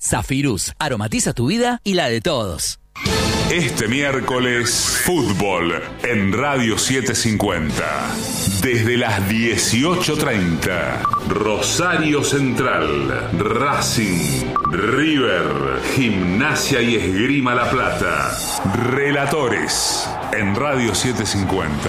Zafirus, aromatiza tu vida y la de todos. Este miércoles, fútbol en Radio 750. Desde las 18:30, Rosario Central, Racing, River, Gimnasia y Esgrima La Plata. Relatores en Radio 750.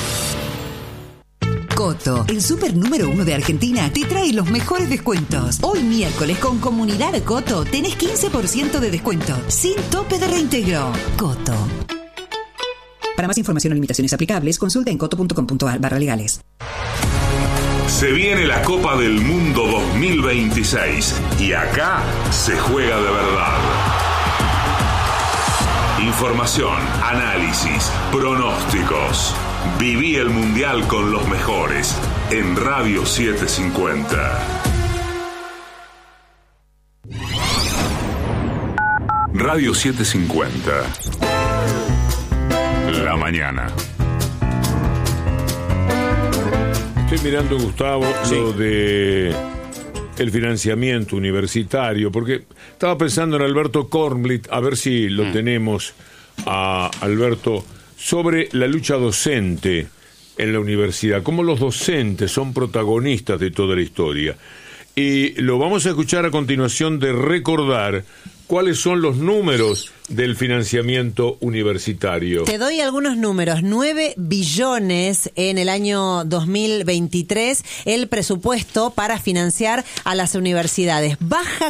Coto, el súper número 1 de Argentina, te trae los mejores descuentos. Hoy miércoles con Comunidad Coto tenés 15% de descuento, sin tope de reintegro. Coto. Para más información o limitaciones aplicables, consulta en coto.com.ar/legales. Se viene la Copa del Mundo 2026 y acá se juega de verdad. Información, análisis, pronósticos. Viví el Mundial con los mejores en Radio 750. Radio 750. La mañana. Estoy mirando, Gustavo, lo de el financiamiento universitario, porque estaba pensando en Alberto Kornblit, a ver si lo tenemos a Alberto, sobre la lucha docente en la universidad, cómo los docentes son protagonistas de toda la historia. Y lo vamos a escuchar a continuación de recordar cuáles son los números del financiamiento universitario. Te doy algunos números. 9 billones en el año 2023 el presupuesto para financiar a las universidades. Baja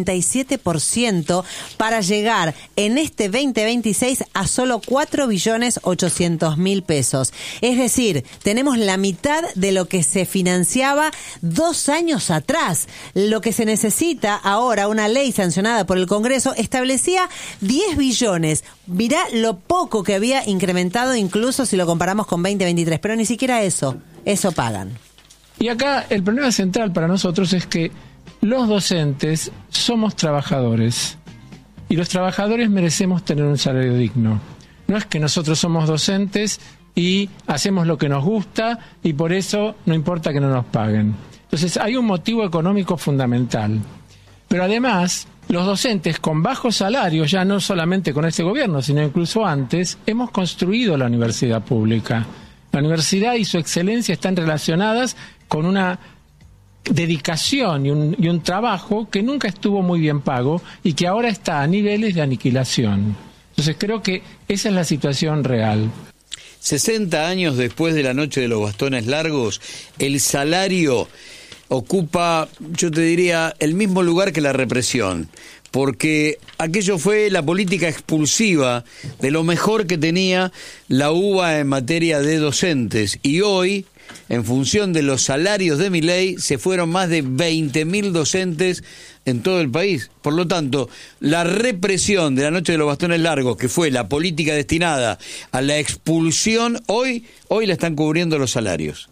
47% para llegar en este 2026 a solo 4.800.000 pesos. Es decir, tenemos la mitad de lo que se financiaba 2 años atrás. Lo que se necesita ahora, una ley sancionada por el Congreso, establecía 10 billones. Mirá lo poco que había incrementado, incluso si lo comparamos con 2023, pero ni siquiera eso pagan. Y acá el problema central para nosotros es que los docentes somos trabajadores y los trabajadores merecemos tener un salario digno. No es que nosotros somos docentes y hacemos lo que nos gusta y por eso no importa que no nos paguen. Entonces hay un motivo económico fundamental. Pero además, los docentes con bajos salarios, ya no solamente con este gobierno, sino incluso antes, hemos construido la universidad pública. La universidad y su excelencia están relacionadas con una dedicación y un trabajo que nunca estuvo muy bien pago y que ahora está a niveles de aniquilación. Entonces creo que esa es la situación real. 60 años después de la noche de los bastones largos, el salario ocupa, yo te diría, el mismo lugar que la represión, porque aquello fue la política expulsiva de lo mejor que tenía la UBA en materia de docentes, y hoy, en función de los salarios de Milei, se fueron más de 20.000 docentes en todo el país. Por lo tanto, la represión de la noche de los bastones largos, que fue la política destinada a la expulsión, hoy la están cubriendo los salarios.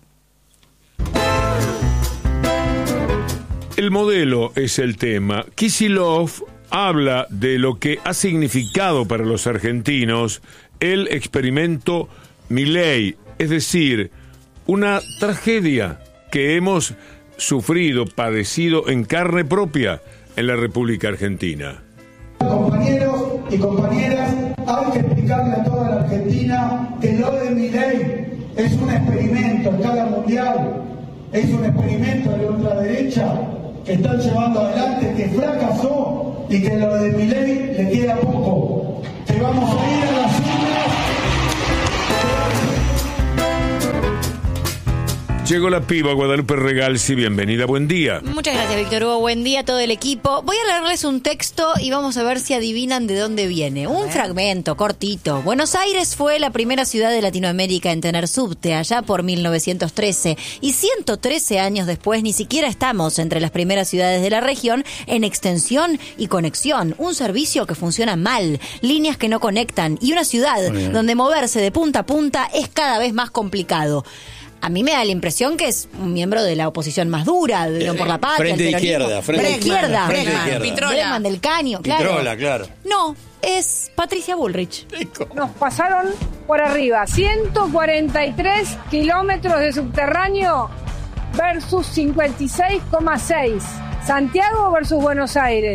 El modelo es el tema. Kicillof habla de lo que ha significado para los argentinos el experimento Milei, es decir, una tragedia que hemos sufrido, padecido en carne propia en la República Argentina. Compañeros y compañeras, hay que explicarle a toda la Argentina que lo de Milei es un experimento a escala mundial, es un experimento de la ultraderecha que están llevando adelante, que fracasó y que lo de Milei le queda poco. Te vamos a ir a las urnas. Llegó la piba Guadalupe Regalsi, bienvenida, buen día. Muchas gracias, Víctor Hugo, buen día a todo el equipo. Voy a leerles un texto y vamos a ver si adivinan de dónde viene. Un fragmento cortito. Buenos Aires fue la primera ciudad de Latinoamérica en tener subte, allá por 1913. Y 113 años después ni siquiera estamos entre las primeras ciudades de la región en extensión y conexión. Un servicio que funciona mal, líneas que no conectan y una ciudad donde moverse de punta a punta es cada vez más complicado. A mí me da la impresión que es un miembro de la oposición más dura, de Unión por la Patria. Frente izquierda. Bregman del Caño, claro. Pitrola, claro. No, es Patricia Bullrich. Nos pasaron por arriba 143 kilómetros de subterráneo versus 56,6. Santiago versus Buenos Aires.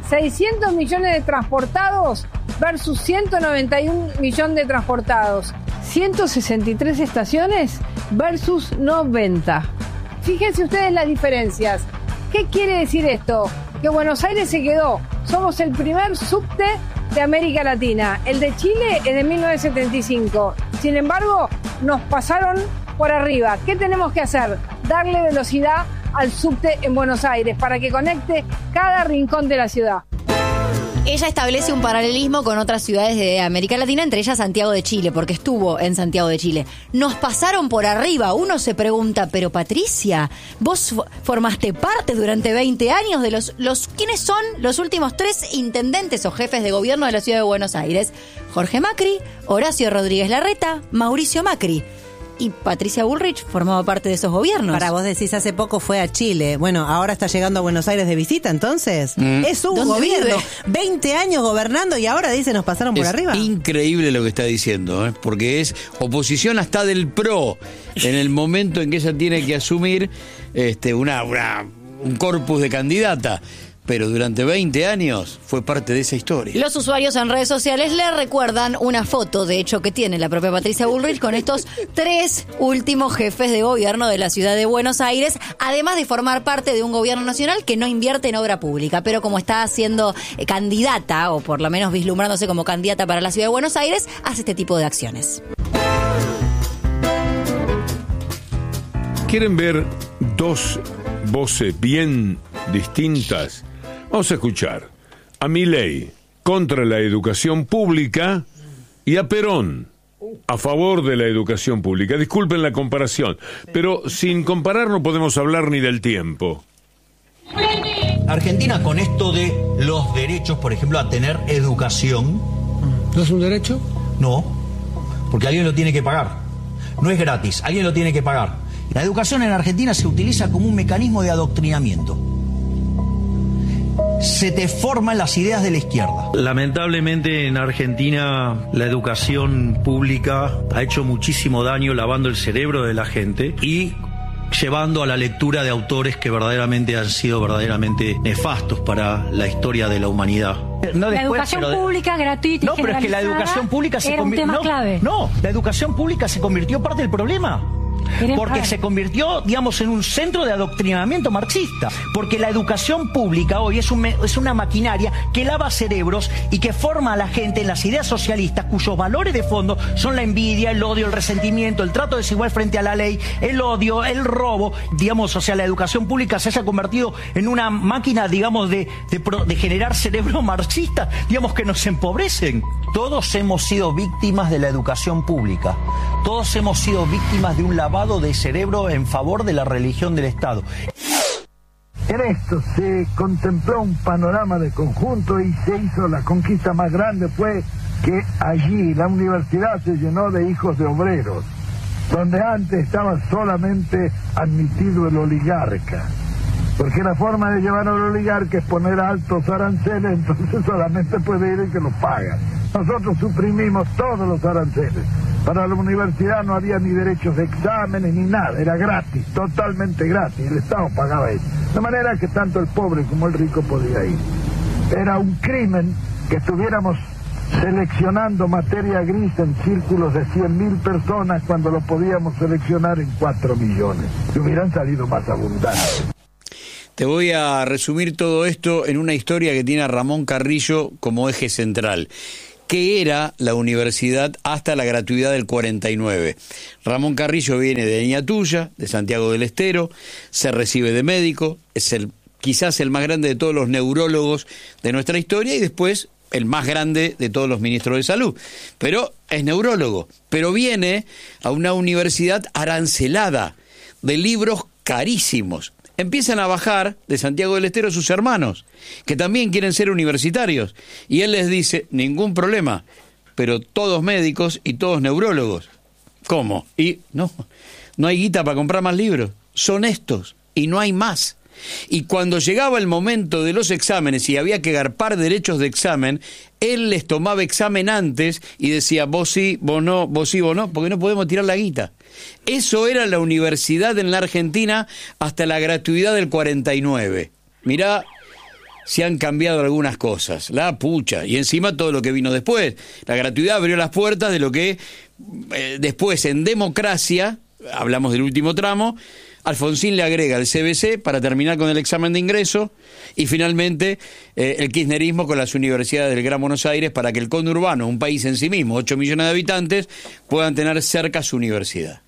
600 millones de transportados versus 191 millones de transportados. 163 estaciones versus 90. Fíjense ustedes las diferencias. ¿Qué quiere decir esto? Que Buenos Aires se quedó. Somos el primer subte de América Latina. El de Chile es de 1975. Sin embargo, nos pasaron por arriba. ¿Qué tenemos que hacer? Darle velocidad al subte en Buenos Aires para que conecte cada rincón de la ciudad. Ella establece un paralelismo con otras ciudades de América Latina, entre ellas Santiago de Chile, porque estuvo en Santiago de Chile. Nos pasaron por arriba. Uno se pregunta, pero Patricia, vos formaste parte durante 20 años de los ¿quiénes son los últimos 3 intendentes o jefes de gobierno de la ciudad de Buenos Aires? Jorge Macri, Horacio Rodríguez Larreta, Mauricio Macri. Y Patricia Bullrich formaba parte de esos gobiernos. Para vos decís, hace poco fue a Chile. Bueno, ahora está llegando a Buenos Aires de visita, entonces. Es un gobierno. Vive? 20 años gobernando y ahora dice nos pasaron por arriba. Es increíble lo que está diciendo, porque es oposición hasta del PRO en el momento en que ella tiene que asumir un corpus de candidata. Pero durante 20 años fue parte de esa historia. Los usuarios en redes sociales le recuerdan una foto, de hecho, que tiene la propia Patricia Bullrich con estos 3 últimos jefes de gobierno de la ciudad de Buenos Aires, además de formar parte de un gobierno nacional que no invierte en obra pública, pero como está siendo candidata, o por lo menos vislumbrándose como candidata para la ciudad de Buenos Aires, hace este tipo de acciones. ¿Quieren ver 2 voces bien distintas? Vamos a escuchar a Milei contra la educación pública y a Perón a favor de la educación pública. Disculpen la comparación, pero sin comparar no podemos hablar ni del tiempo. Argentina, con esto de los derechos, por ejemplo, a tener educación... ¿No es un derecho? No, porque alguien lo tiene que pagar. No es gratis, alguien lo tiene que pagar. La educación en Argentina se utiliza como un mecanismo de adoctrinamiento. Se te forman las ideas de la izquierda. Lamentablemente en Argentina la educación pública ha hecho muchísimo daño lavando el cerebro de la gente y llevando a la lectura de autores que verdaderamente han sido verdaderamente nefastos para la historia de la humanidad. No, la educación pública gratuita y no, pero es que la educación pública era un tema clave. No, la educación pública se convirtió parte del problema. Porque se convirtió, digamos, en un centro de adoctrinamiento marxista. Porque la educación pública hoy es una maquinaria que lava cerebros y que forma a la gente en las ideas socialistas, cuyos valores de fondo son la envidia, el odio, el resentimiento, el trato desigual frente a la ley, el odio, el robo. Digamos, o sea, la educación pública se haya convertido en una máquina, digamos, de generar cerebros marxistas, digamos, que nos empobrecen. Todos hemos sido víctimas de la educación pública. Todos hemos sido víctimas de un lavado de cerebro en favor de la religión del Estado. En esto se contempló un panorama de conjunto y se hizo la conquista más grande, fue que allí la universidad se llenó de hijos de obreros, donde antes estaba solamente admitido el oligarca. Porque la forma de llevar al oligarca es poner altos aranceles, entonces solamente puede ir el que los paga. Nosotros suprimimos todos los aranceles. Para la universidad no había ni derechos de exámenes ni nada, era gratis, totalmente gratis, el Estado pagaba eso. De manera que tanto el pobre como el rico podía ir. Era un crimen que estuviéramos seleccionando materia gris en círculos de 100.000 personas cuando lo podíamos seleccionar en 4 millones, que hubieran salido más abundantes. Te voy a resumir todo esto en una historia que tiene a Ramón Carrillo como eje central. ¿Qué era la universidad hasta la gratuidad del 49? Ramón Carrillo viene de Ñatuya, de Santiago del Estero, se recibe de médico, es quizás el más grande de todos los neurólogos de nuestra historia y después el más grande de todos los ministros de salud. Pero es neurólogo, pero viene a una universidad arancelada, de libros carísimos. Empiezan a bajar de Santiago del Estero sus hermanos, que también quieren ser universitarios. Y él les dice, ningún problema, pero todos médicos y todos neurólogos. ¿Cómo? Y no hay guita para comprar más libros. Son estos, y no hay más. Y cuando llegaba el momento de los exámenes y había que garpar derechos de examen, él les tomaba examen antes y decía, vos sí, vos no, vos sí, vos no, porque no podemos tirar la guita. Eso era la universidad en la Argentina hasta la gratuidad del 49. Mirá se han cambiado algunas cosas. La pucha. Y encima todo lo que vino después. La gratuidad abrió las puertas de lo que después en democracia, hablamos del último tramo, Alfonsín le agrega el CBC para terminar con el examen de ingreso y finalmente el kirchnerismo con las universidades del Gran Buenos Aires para que el conurbano, un país en sí mismo, 8 millones de habitantes, puedan tener cerca su universidad.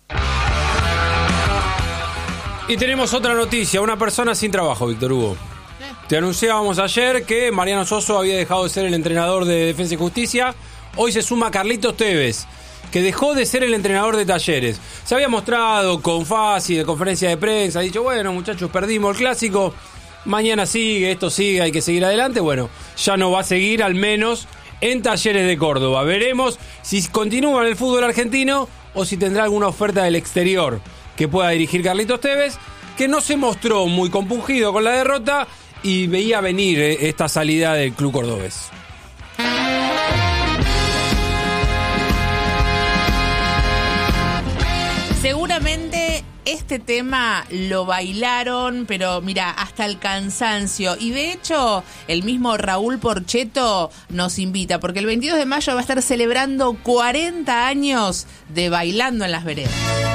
Y tenemos otra noticia, una persona sin trabajo, Víctor Hugo. Te anunciábamos ayer que Mariano Soso había dejado de ser el entrenador de Defensa y Justicia. Hoy se suma Carlitos Tevez, que dejó de ser el entrenador de Talleres. Se había mostrado con Fassi de conferencia de prensa, ha dicho, bueno, muchachos, perdimos el clásico, mañana sigue, esto sigue, hay que seguir adelante. Bueno, ya no va a seguir, al menos en Talleres de Córdoba. Veremos si continúa en el fútbol argentino o si tendrá alguna oferta del exterior que pueda dirigir Carlitos Tevez, que no se mostró muy compungido con la derrota y veía venir esta salida del club cordobés. Seguramente este tema lo bailaron, pero mira, hasta el cansancio. Y de hecho, el mismo Raúl Porchetto nos invita, porque el 22 de mayo va a estar celebrando 40 años de Bailando en las Veredas.